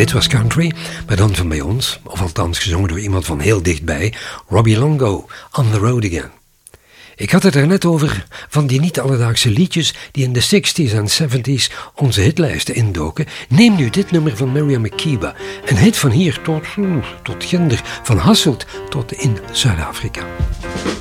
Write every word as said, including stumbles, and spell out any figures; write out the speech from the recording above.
dit was country, maar dan van bij ons, of althans gezongen door iemand van heel dichtbij, Robbie Longo, On the Road Again. Ik had het er net over van die niet-alledaagse liedjes die in de zestig's en zeventig's onze hitlijsten indoken. Neem nu dit nummer van Miriam Makeba, een hit van hier tot, tot Ginder, van Hasselt tot in Zuid-Afrika.